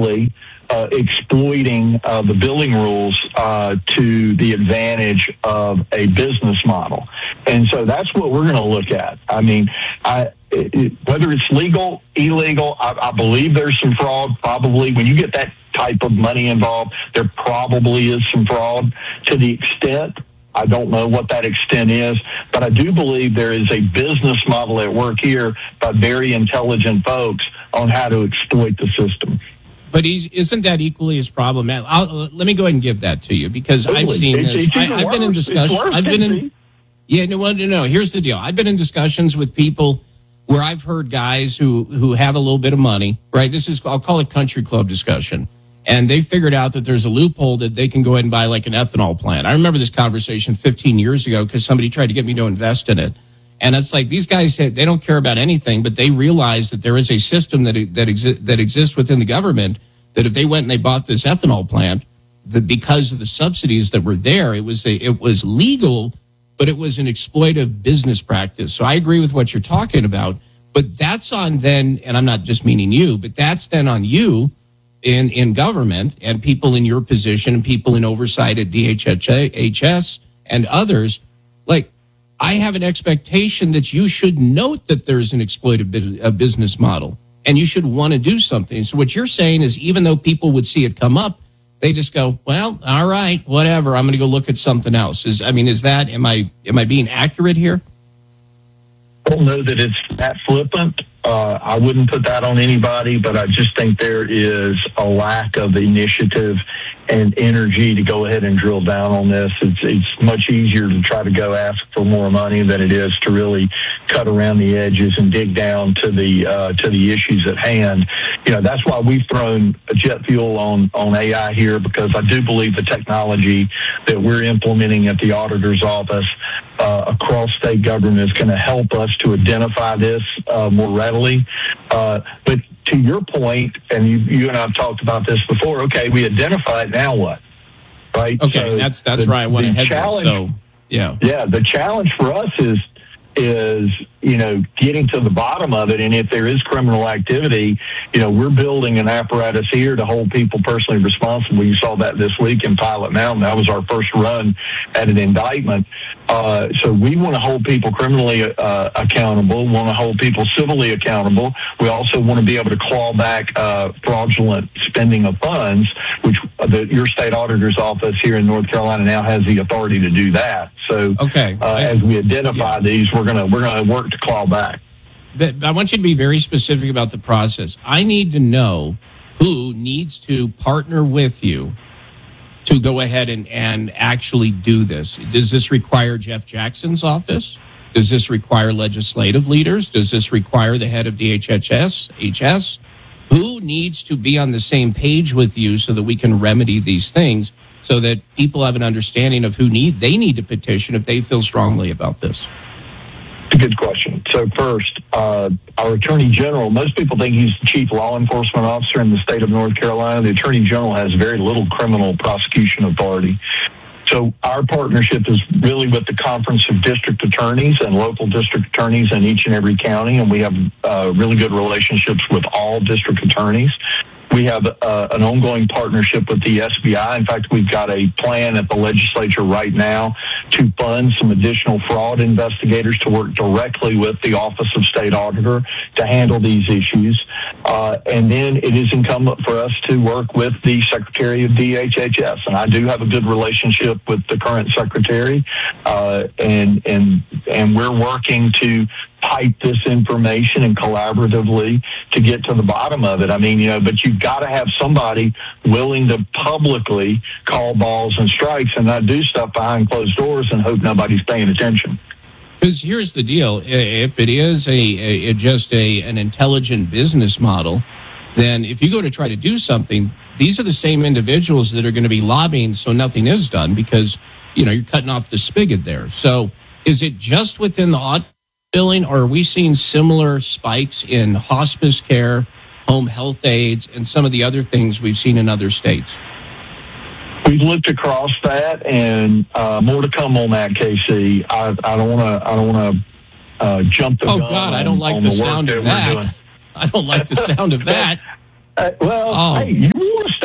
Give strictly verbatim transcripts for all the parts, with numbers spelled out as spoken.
likely uh, exploiting uh, the billing rules uh, to the advantage of a business model. And so that's what we're going to look at. I mean, I, it, whether it's legal, illegal, I, I believe there's some fraud. Probably when you get that type of money involved, there probably is some fraud. To the extent, I don't know what that extent is, but I do believe there is a business model at work here by very intelligent folks on how to exploit the system. But he's, isn't that equally as problematic? I'll, let me go ahead and give that to you, because totally. I've seen it, this. I, I've been in discussions. I've been in. Yeah, no, no, no. Here's the deal. I've been in discussions with people where I've heard guys who, who have a little bit of money, right? This is, I'll call it country club discussion. And they figured out that there's a loophole that they can go ahead and buy like an ethanol plant. I remember this conversation fifteen years ago because somebody tried to get me to invest in it. And it's like these guys, they don't care about anything, but they realize that there is a system that that, exi- that exists within the government that if they went and they bought this ethanol plant, that because of the subsidies that were there, it was a, it was legal, but it was an exploitive business practice. So I agree with what you're talking about, but that's on then, and I'm not just meaning you, but that's then on you in, in government and people in your position and people in oversight at D H H S and others. Like, I have an expectation that you should note that there's an exploitive a business model and you should want to do something. So what you're saying is even though people would see it come up, they just go, well, all right, whatever. I'm going to go look at something else. Is I mean, is that, am I, am I being accurate here? I don't know that it's that flippant. Uh, I wouldn't put that on anybody, but I just think there is a lack of initiative and energy to go ahead and drill down on this. It's it's much easier to try to go ask for more money than it is to really cut around the edges and dig down to the uh, to the issues at hand. You know, that's why we've thrown jet fuel on, on A I here, because I do believe the technology that we're implementing at the auditor's office uh, across state government is going to help us to identify this uh, more readily. Uh, but to your point, and you, you and I have talked about this before, okay, we identify it, now what? Right? Okay, so that's that's the, right. I want to head there. So, yeah. Yeah, the challenge for us is, is, you know, getting to the bottom of it. And if there is criminal activity, you know, we're building an apparatus here to hold people personally responsible. You saw that this week in Pilot Mountain. That was our first run at an indictment. Uh, so we want to hold people criminally uh, accountable, want to hold people civilly accountable. We also want to be able to claw back uh, fraudulent spending of funds, which the, your state auditor's office here in North Carolina now has the authority to do that. So okay. uh, as we identify yeah. these, we're gonna we're gonna work to claw back. But I want you to be very specific about the process. I need to know who needs to partner with you to go ahead and, and actually do this. Does this require Jeff Jackson's office? Does this require legislative leaders? Does this require the head of D H H S, H S? Who needs to be on the same page with you so that we can remedy these things, so that people have an understanding of who need they need to petition if they feel strongly about this? It's a good question. So first, uh, our Attorney General, most people think he's the chief law enforcement officer in the state of North Carolina. The Attorney General has very little criminal prosecution authority. So our partnership is really with the Conference of District Attorneys and local district attorneys in each and every county, and we have uh, really good relationships with all district attorneys. We have uh, an ongoing partnership with the S B I. In fact, we've got a plan at the legislature right now to fund some additional fraud investigators to work directly with the Office of State Auditor to handle these issues. Uh, and then it is incumbent for us to work with the Secretary of D H H S. And I do have a good relationship with the current Secretary, uh, and, and, and we're working to pipe this information and collaboratively to get to the bottom of it. I mean, you know, but you've got to have somebody willing to publicly call balls and strikes and not do stuff behind closed doors and hope nobody's paying attention. Because here's the deal. If it is a, a just a an intelligent business model, then if you go to try to do something, these are the same individuals that are going to be lobbying so nothing is done, because, you know, you're cutting off the spigot there. So is it just within the audit billing, or are we seeing similar spikes in hospice care, home health aides, and some of the other things we've seen in other states? We've looked across that, and uh, more to come on that, K C. I, I don't want to. I don't want to uh, jump the oh, gun. Oh God, on, I don't like the, the sound that of that. I don't like the sound of that. Uh, well, oh. hey, you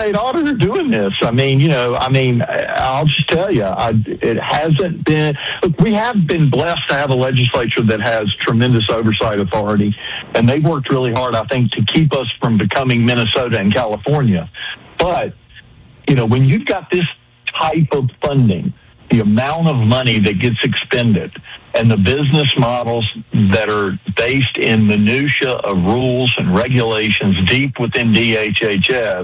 state auditor doing this? I mean, you know, I mean, I'll just tell you, I, it hasn't been, look, we have been blessed to have a legislature that has tremendous oversight authority, and they've worked really hard, I think, to keep us from becoming Minnesota and California. But, you know, when you've got this type of funding, the amount of money that gets expended, and the business models that are based in minutia of rules and regulations deep within D H H S,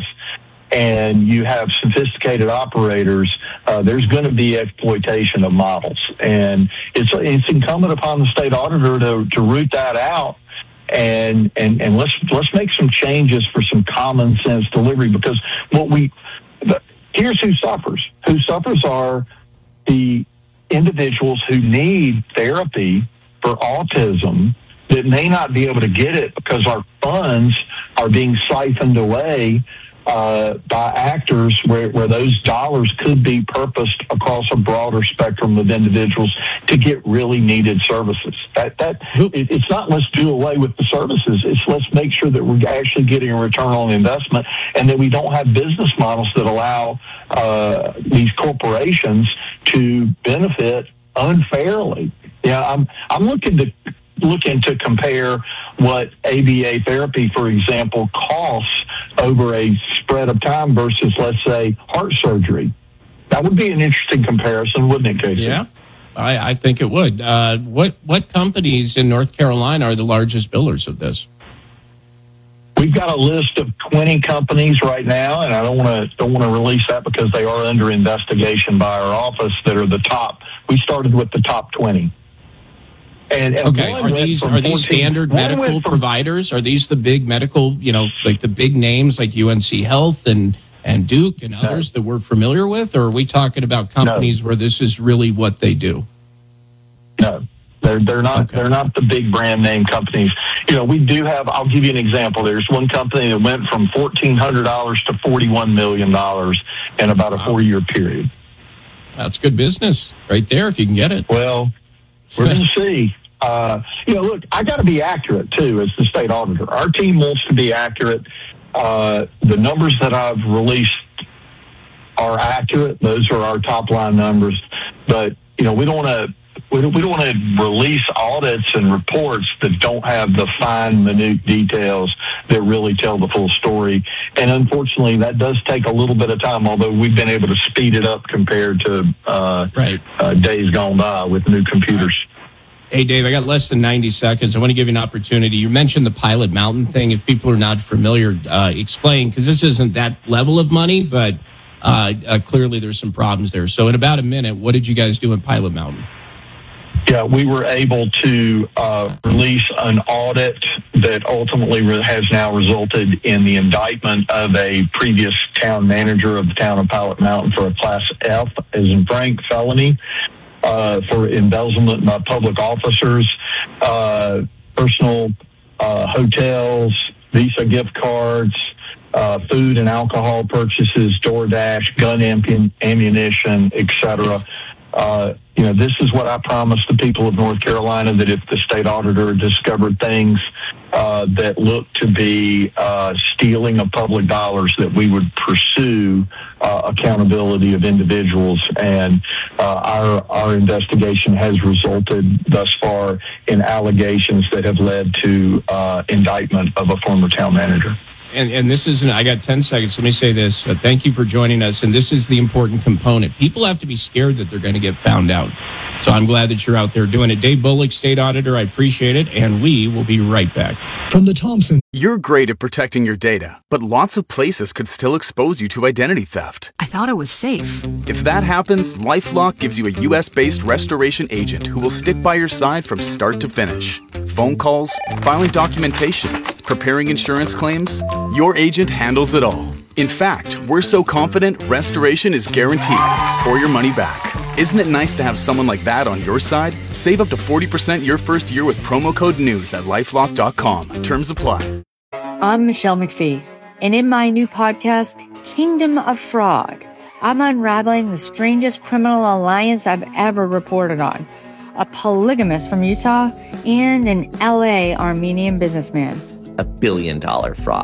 and you have sophisticated operators, uh, there's going to be exploitation of models. And it's it's incumbent upon the state auditor to, to root that out. And, and, and let's let's make some changes for some common sense delivery, because what we the, here's who suffers. Who suffers are the individuals who need therapy for autism that may not be able to get it because our funds are being siphoned away uh, by actors where, where those dollars could be purposed across a broader spectrum of individuals to get really needed services. That that it, it's not let's do away with the services. It's let's make sure that we're actually getting a return on investment, and that we don't have business models that allow uh, these corporations to benefit unfairly. Yeah, I'm I'm looking to looking to compare what A B A therapy, for example, costs over a spread of time versus, let's say, heart surgery. That would be an interesting comparison, wouldn't it, Casey? Yeah, I, I think it would. Uh, what what companies in North Carolina are the largest billers of this? We've got a list of twenty companies right now, and I don't want to don't want to release that because they are under investigation by our office. That are the top. We started with the top twenty. And, and okay, are these are these standard medical providers? Are these the big medical, you know, like the big names like U N C Health and and Duke and others no. that we're familiar with, or are we talking about companies no. where this is really what they do? No, they're they're not okay. they're not the big brand name companies. You know, we do have. I'll give you an example. There's one company that went from fourteen hundred dollars to forty-one million dollars in about a wow. four year period. That's good business right there if you can get it. Well, we're going to see. Uh, you know, look, I got to be accurate, too, as the state auditor. Our team wants to be accurate. Uh, the numbers that I've released are accurate. Those are our top-line numbers. But, you know, we don't want to we don't, we don't want to release audits and reports that don't have the fine, minute details that really tell the full story. And unfortunately, that does take a little bit of time, although we've been able to speed it up compared to uh, right. uh, days gone by with new computers. Hey, Dave, I got less than ninety seconds. I want to give you an opportunity. You mentioned the Pilot Mountain thing. If people are not familiar, uh, explain, because this isn't that level of money, but uh, uh, clearly there's some problems there. So in about a minute, what did you guys do in Pilot Mountain? Yeah, we were able to uh, release an audit that ultimately re- has now resulted in the indictment of a previous town manager of the town of Pilot Mountain for a Class F, as in Frank, felony, uh, for embezzlement by public officers, uh, personal uh, hotels, Visa gift cards, uh, food and alcohol purchases, DoorDash, gun ampu- ammunition, et cetera. Uh, you know, this is what I promised the people of North Carolina, that if the state auditor discovered things uh, that looked to be uh, stealing of public dollars, that we would pursue uh, accountability of individuals. And uh, our our investigation has resulted thus far in allegations that have led to uh, indictment of a former town manager. And, and this isn't, I got ten seconds. Let me say this. Uh, thank you for joining us. And this is the important component. People have to be scared that they're going to get found out. So I'm glad that you're out there doing it. Dave Bullock, State Auditor, I appreciate it. And we will be right back. From the Thompson. You're great at protecting your data, but lots of places could still expose you to identity theft. I thought it was safe. If that happens, LifeLock gives you a U S-based restoration agent who will stick by your side from start to finish. Phone calls, filing documentation, preparing insurance claims, your agent handles it all. In fact, we're so confident restoration is guaranteed or your money back. Isn't it nice to have someone like that on your side? Save up to forty percent your first year with promo code NEWS at lifelock dot com. Terms apply. I'm Michelle McPhee, and in my new podcast, Kingdom of Fraud, I'm unraveling the strangest criminal alliance I've ever reported on. A polygamist from Utah and an L A Armenian businessman. A billion dollar fraud.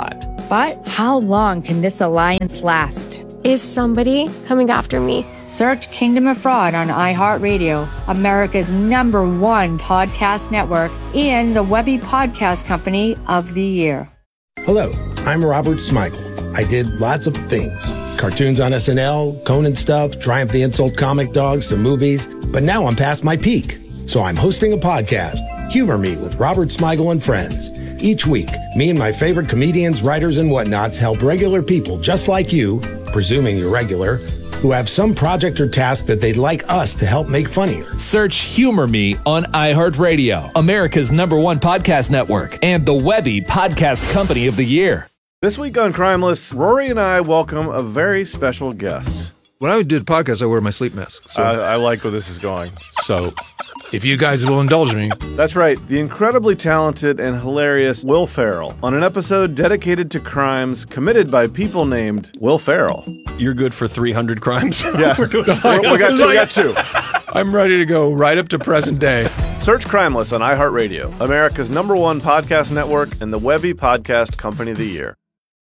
But how long can this alliance last? Is somebody coming after me? Search Kingdom of Fraud on iHeartRadio, America's number one podcast network, and the Webby Podcast Company of the Year. Hello, I'm Robert Smigel. I did lots of things. Cartoons on S N L, Conan stuff, Triumph the Insult comic dogs, some movies. But now I'm past my peak. So I'm hosting a podcast, Humor Me with Robert Smigel and Friends. Each week, me and my favorite comedians, writers, and whatnots help regular people just like you, presuming you're regular, who have some project or task that they'd like us to help make funnier. Search Humor Me on iHeartRadio, America's number one podcast network, and the Webby Podcast Company of the Year. This week on Crimeless, Rory and I welcome a very special guest. When I do the podcast, I wear my sleep mask. So, I, I like where this is going. So, if you guys will indulge me. That's right, the incredibly talented and hilarious Will Ferrell on an episode dedicated to crimes committed by people named Will Ferrell. You're good for three hundred crimes? Yeah, We're doing we got two. We got two. I'm ready to go right up to present day. Search Crimeless on iHeartRadio, America's number one podcast network and the Webby Podcast Company of the Year.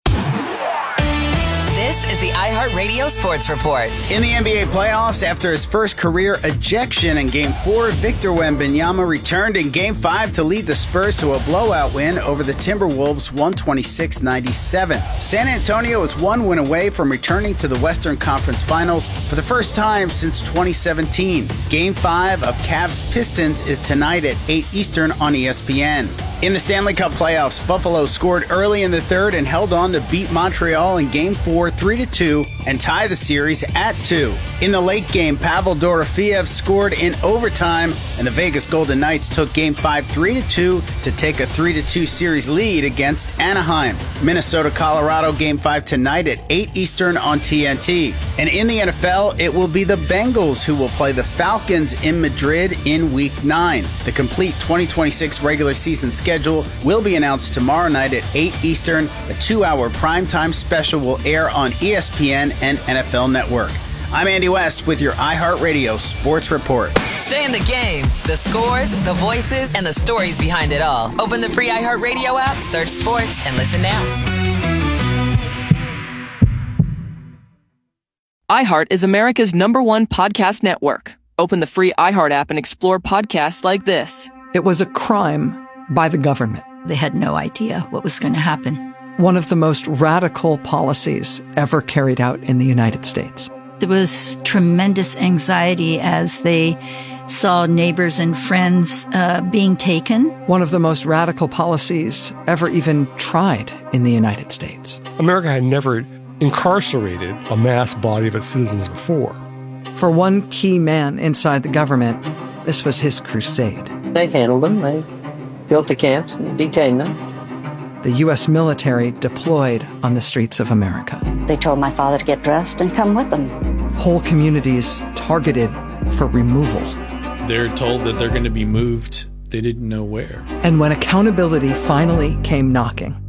This is the iHeartRadio Sports Report. In the N B A playoffs, after his first career ejection in Game four, Victor Wembanyama returned in Game five to lead the Spurs to a blowout win over the Timberwolves one twenty-six ninety-seven. San Antonio is one win away from returning to the Western Conference Finals for the first time since twenty seventeen. Game five of Cavs-Pistons is tonight at eight Eastern on E S P N. In the Stanley Cup playoffs, Buffalo scored early in the third and held on to beat Montreal in Game four three to two and tie the series at two. In the late game, Pavel Dorofeev scored in overtime, and the Vegas Golden Knights took Game five three to two to take a three to two series lead against Anaheim. Minnesota-Colorado Game five tonight at eight Eastern on T N T. And in the N F L, it will be the Bengals who will play the Falcons in Madrid in Week nine. The complete twenty twenty-six regular season schedule will be announced tomorrow night at eight Eastern. A two-hour primetime special will air on E S P N and N F L Network. I'm Andy West with your iHeartRadio Sports Report. Stay in the game. The scores, the voices, and the stories behind it all. Open the free iHeartRadio app, search sports, and listen now. iHeart is America's number one podcast network. Open the free iHeart app and explore podcasts like this. It was a crime by the government. They had no idea what was going to happen. One of the most radical policies ever carried out in the United States. There was tremendous anxiety as they saw neighbors and friends uh, being taken. One of the most radical policies ever even tried in the United States. America had never incarcerated a mass body of its citizens before. For one key man inside the government, this was his crusade. They handled them. They built the camps and detained them. The U S military deployed on the streets of America. They told my father to get dressed and come with them. Whole communities targeted for removal. They're told that they're going to be moved. They didn't know where. And when accountability finally came knocking,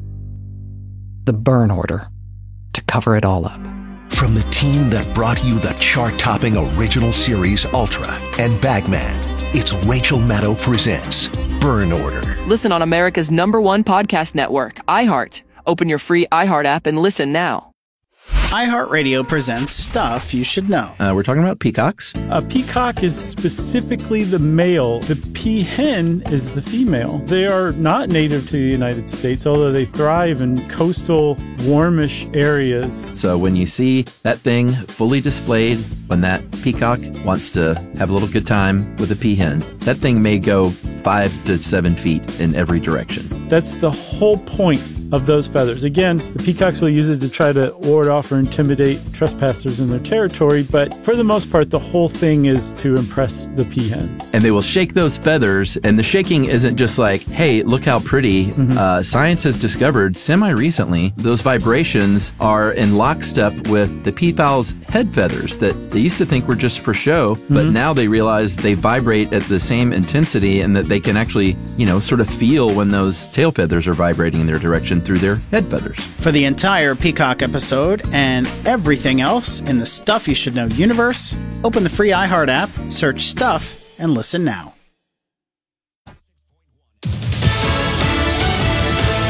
the burn order to cover it all up. From the team that brought you the chart-topping original series Ultra and Bagman, it's Rachel Maddow presents Burn Order. Listen on America's number one podcast network, iHeart. Open your free iHeart app and listen now. iHeartRadio presents Stuff You Should Know. Uh, we're talking about peacocks. A peacock is specifically the male. The peahen is the female. They are not native to the United States, although they thrive in coastal, warmish areas. So when you see that thing fully displayed, when that peacock wants to have a little good time with a peahen, that thing may go five to seven feet in every direction. That's the whole point of those feathers. Again, the peacocks will use it to try to ward off or intimidate trespassers in their territory, but for the most part, the whole thing is to impress the peahens. And they will shake those feathers, and the shaking isn't just like, hey, look how pretty. Mm-hmm. Uh, science has discovered semi-recently those vibrations are in lockstep with the peafowl's head feathers that they used to think were just for show, mm-hmm. but now they realize they vibrate at the same intensity and that they can actually, you know, sort of feel when those tail feathers are vibrating in their direction through their head feathers. For the entire Peacock episode and everything else in the Stuff You Should Know universe, open the free iHeart app, search Stuff, and listen now.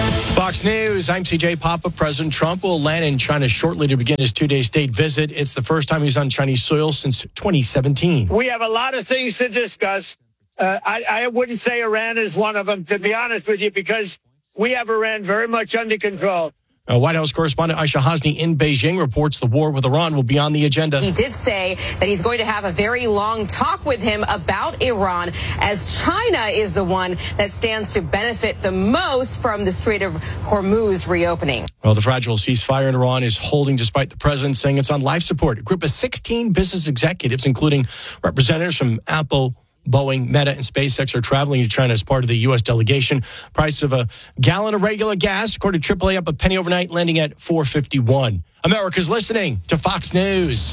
Fox News, I'm C J Papa. President Trump will land in China shortly to begin his two-day state visit. It's the first time he's on Chinese soil since twenty seventeen. We have a lot of things to discuss. Uh, I, I wouldn't say Iran is one of them, to be honest with you, because we have Iran very much under control. Uh, White House correspondent Aisha Hasni in Beijing reports the war with Iran will be on the agenda. He did say that he's going to have a very long talk with him about Iran, as China is the one that stands to benefit the most from the Strait of Hormuz reopening. Well, the fragile ceasefire in Iran is holding despite the president saying it's on life support. A group of sixteen business executives, including representatives from Apple, Boeing, Meta, and SpaceX, are traveling to China as part of the U S delegation. Price of a gallon of regular gas, according to triple A, up a penny overnight, landing at four fifty-one. America's listening to Fox News.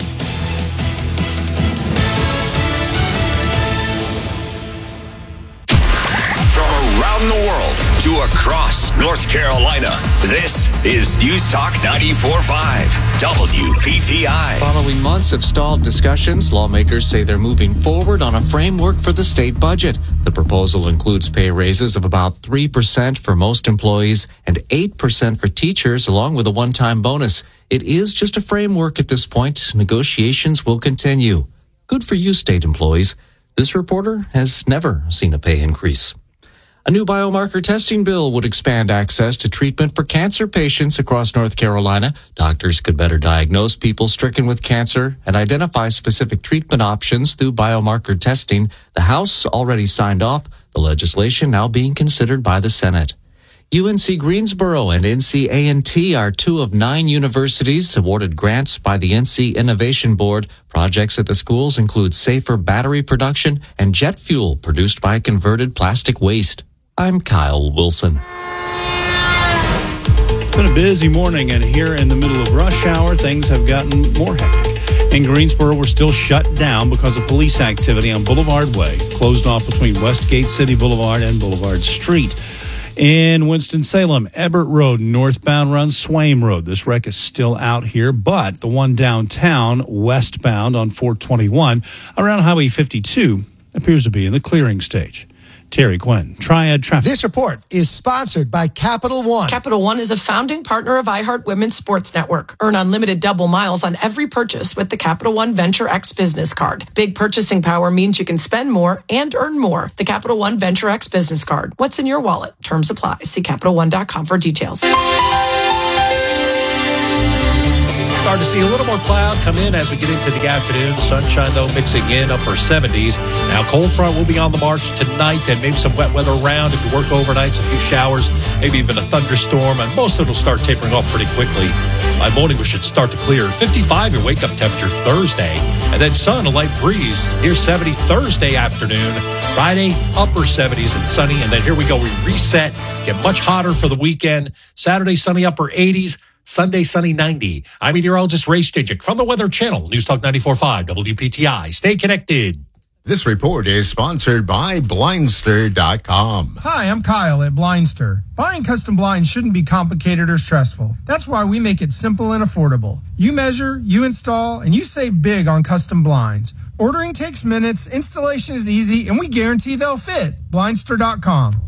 From around the world to across North Carolina, this is News Talk ninety-four point five, W P T I. Following months of stalled discussions, lawmakers say they're moving forward on a framework for the state budget. The proposal includes pay raises of about three percent for most employees and eight percent for teachers, along with a one-time bonus. It is just a framework at this point. Negotiations will continue. Good for you, state employees. This reporter has never seen a pay increase. A new biomarker testing bill would expand access to treatment for cancer patients across North Carolina. Doctors could better diagnose people stricken with cancer and identify specific treatment options through biomarker testing. The House already signed off, the legislation now being considered by the Senate. U N C Greensboro and N C A and T are two of nine universities awarded grants by the N C Innovation Board. Projects at the schools include safer battery production and jet fuel produced by converted plastic waste. I'm Kyle Wilson. It's been a busy morning, and here in the middle of rush hour, things have gotten more hectic. In Greensboro, we're still shut down because of police activity on Boulevard Way, closed off between Westgate City Boulevard and Boulevard Street. In Winston-Salem, Ebert Road northbound runs Swaim Road. This wreck is still out here, but the one downtown westbound on four twenty-one around Highway fifty-two appears to be in the clearing stage. Terry Quinn, Triad Traffic. This report is sponsored by Capital One. Capital One is a founding partner of iHeart Women's Sports Network. Earn unlimited double miles on every purchase with the Capital One Venture X business card. Big purchasing power means you can spend more and earn more. The Capital One Venture X business card. What's in your wallet? Terms apply. See Capital One dot com for details. Start to see a little more cloud come in as we get into the afternoon. Sunshine, though, mixing in upper seventies. Now, cold front will be on the march tonight, and maybe some wet weather around. If you work overnights, a few showers, maybe even a thunderstorm, and most of it will start tapering off pretty quickly. By morning, we should start to clear. fifty-five, your wake-up temperature Thursday. And then sun, a light breeze. Here's seventy Thursday afternoon. Friday, upper seventies and sunny. And then here we go. We reset, get much hotter for the weekend. Saturday, sunny, upper eighties. Sunday, sunny, ninety. I'm meteorologist Ray Stijic from the Weather Channel, News Talk ninety-four point five, W P T I. Stay connected. This report is sponsored by Blindster dot com. Hi, I'm Kyle at Blindster. Buying custom blinds shouldn't be complicated or stressful. That's why we make it simple and affordable. You measure, you install, and you save big on custom blinds. Ordering takes minutes, installation is easy, and we guarantee they'll fit. Blindster dot com.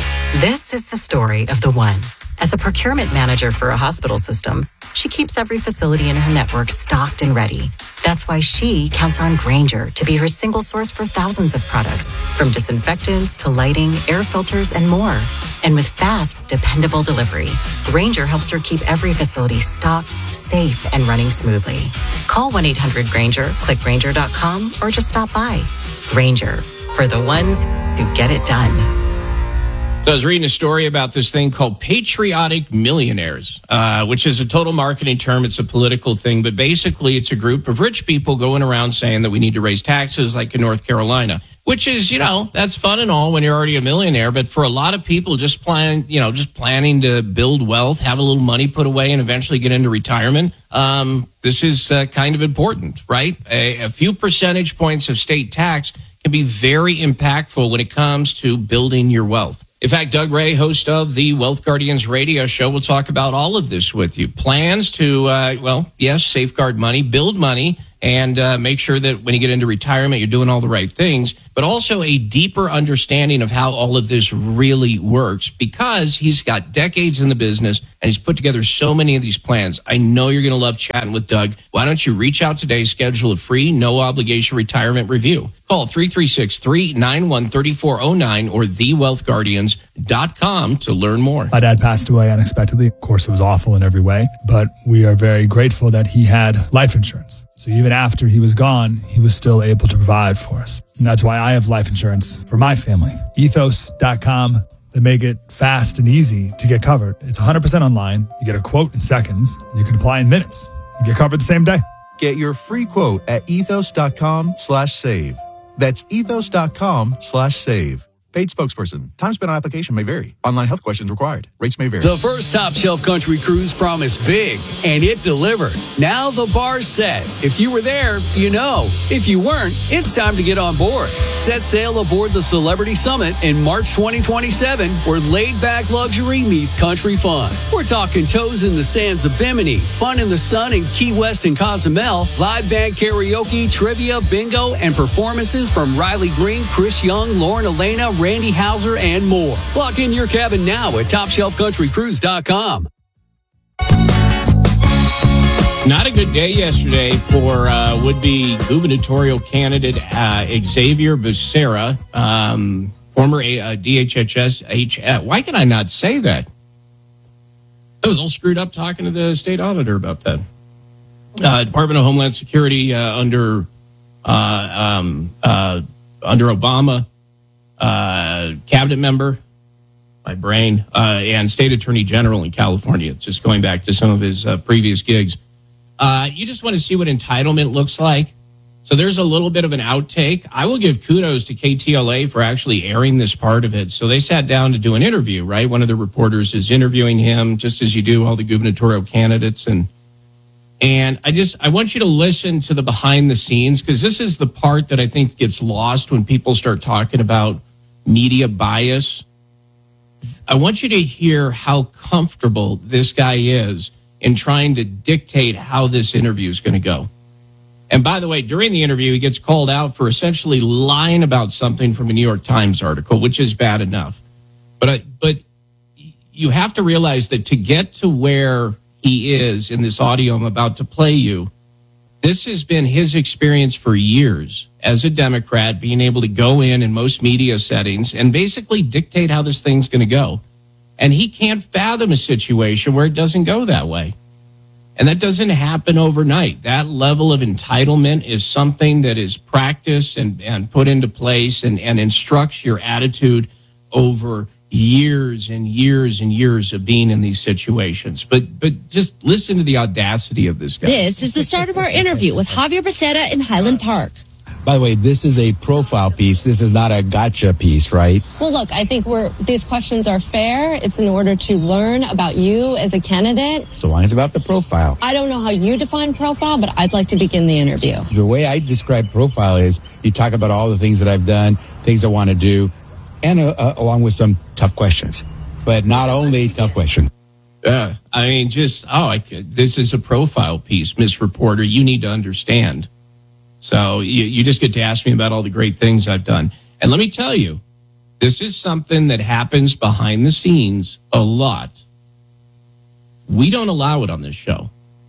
This is the story of the one. As a procurement manager for a hospital system, she keeps every facility in her network stocked and ready. That's why she counts on Grainger to be her single source for thousands of products, from disinfectants to lighting, air filters, and more. And with fast, dependable delivery, Grainger helps her keep every facility stocked, safe, and running smoothly. Call one eight hundred Grainger, click Grainger dot com, or just stop by. Grainger, for the ones who get it done. So I was reading a story about this thing called Patriotic Millionaires, uh, which is a total marketing term. It's a political thing, but basically it's a group of rich people going around saying that we need to raise taxes like in North Carolina, which is, you know, that's fun and all when you're already a millionaire. But for a lot of people just planning, you know, just planning to build wealth, have a little money put away and eventually get into retirement, um, this is uh, kind of important, right? A, a few percentage points of state tax can be very impactful when it comes to building your wealth. In fact, Doug Ray, host of the Wealth Guardians radio show, will talk about all of this with you. Plans to, uh, well, yes, safeguard money, build money, and uh, make sure that when you get into retirement, you're doing all the right things. but also a deeper understanding of how all of this really works, because he's got decades in the business and he's put together so many of these plans. I know you're going to love chatting with Doug. Why don't you reach out today, schedule a free, no obligation retirement review. Call three three six, three nine one, three four zero nine or the wealth guardians dot com to learn more. My dad passed away unexpectedly. Of course, it was awful in every way, but we are very grateful that he had life insurance. So even after he was gone, he was still able to provide for us. And that's why I have life insurance for my family. ethos dot com. They make it fast and easy to get covered. It's one hundred percent online. You get a quote in seconds, and you can apply in minutes. You get covered the same day. Get your free quote at ethos dot com slash save. That's ethos dot com slash save. Paid spokesperson. Time spent on application may vary. Online health questions required. Rates may vary. The first Top Shelf Country Cruise promised big, and it delivered. Now the bar's set. If you were there, you know. If you weren't, it's time to get on board. Set sail aboard the Celebrity Summit in March twenty twenty-seven, where laid-back luxury meets country fun. We're talking toes in the sands of Bimini, fun in the sun in Key West and Cozumel, live band karaoke, trivia, bingo, and performances from Riley Green, Chris Young, Lauren Elena, Randy Hauser, and more. Lock in your cabin now at top shelf country cruise dot com. Not a good day yesterday for uh, would-be gubernatorial candidate uh, Xavier Becerra, um, former uh, D H S H. Why can I not say that? I was all screwed up talking to the state auditor about that. Uh, Department of Homeland Security uh, under uh, um, uh, under Obama. Uh, cabinet member, my brain, uh, and state attorney general in California, just going back to some of his uh, previous gigs. Uh, you just want to see what entitlement looks like. So there's a little bit of an outtake. I will give kudos to K T L A for actually airing this part of it. So they sat down to do an interview, right? One of the reporters is interviewing him, just as you do all the gubernatorial candidates. And And I just, I want you to listen to the behind the scenes, because this is the part that I think gets lost when people start talking about media bias. I want you to hear how comfortable this guy is in trying to dictate how this interview is going to go. And by the way, during the interview, he gets called out for essentially lying about something from a New York Times article, which is bad enough. But I, but you have to realize that to get to where he is in this audio I'm about to play you, this has been his experience for years as a Democrat, being able to go in in most media settings and basically dictate how this thing's going to go. And he can't fathom a situation where it doesn't go that way. And that doesn't happen overnight. That level of entitlement is something that is practiced and, and put into place and, and instructs your attitude over years and years and years of being in these situations. But but just listen to the audacity of this guy. This is the start of our interview with Javier Becerra in Highland Park. By the way, this is a profile piece. This is not a gotcha piece, right? Well, look, I think we're these questions are fair. It's in order to learn about you as a candidate. So long as it's about the profile. I don't know how you define profile, but I'd like to begin the interview. The way I describe profile is you talk about all the things that I've done, things I want to do, and uh, uh, along with some tough questions. But not only tough questions. Yeah, I mean, just, oh, I could, this is a profile piece, Miss Reporter. You need to understand. So you, you just get to ask me about all the great things I've done. And let me tell you, this is something that happens behind the scenes a lot. We don't allow it on this show.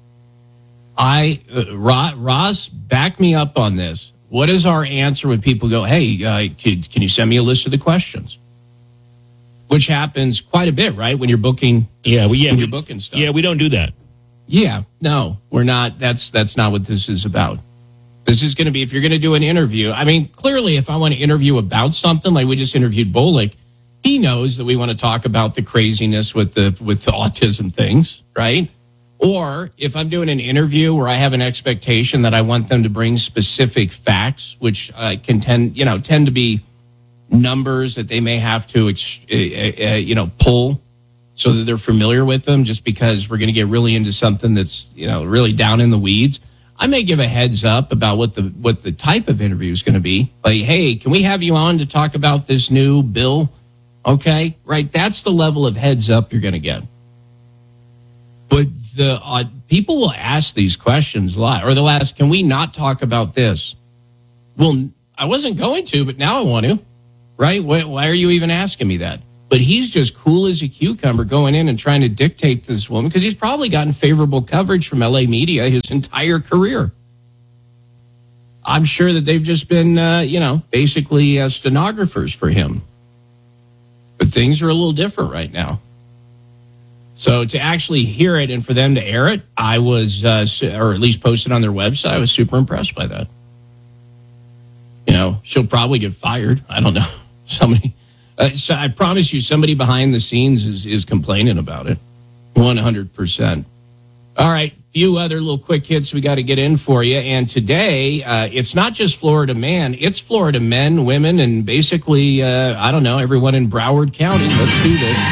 I, uh, Ross, back me up on this. What is our answer when people go, hey, uh, can, can you send me a list of the questions? Which happens quite a bit, right? When you're booking, yeah, well, yeah, when we, you're booking stuff. Yeah, we don't do that. Yeah, no, we're not. That's that's not what this is about. This is going to be, if you're going to do an interview, I mean, clearly, if I want to interview about something, like we just interviewed Bolick, he knows that we want to talk about the craziness with the with the autism things, right? Or if I'm doing an interview where I have an expectation that I want them to bring specific facts, which uh, can tend, you know, tend to be numbers that they may have to, uh, uh, you know, pull so that they're familiar with them, just because we're going to get really into something that's, you know, really down in the weeds. I may give a heads up about what the what the type of interview is going to be. Like, hey, can we have you on to talk about this new bill? Okay, right. That's the level of heads up you're going to get. But the uh, people will ask these questions a lot, or they'll ask, can we not talk about this? Well, I wasn't going to, but now I want to. Right? Why, why are you even asking me that? But he's just cool as a cucumber going in and trying to dictate to this woman because he's probably gotten favorable coverage from L A media his entire career. I'm sure that they've just been, uh, you know, basically uh, stenographers for him. But things are a little different right now. So to actually hear it and for them to air it, I was, uh, or at least post it on their website, I was super impressed by that. You know, she'll probably get fired. I don't know. Somebody... Uh, so I promise you, somebody behind the scenes is, is complaining about it. one hundred percent. All right, few other little quick hits we got to get in for you. And today, uh, it's not just Florida man, it's Florida men, women, and basically, uh, I don't know, everyone in Broward County. Let's do this.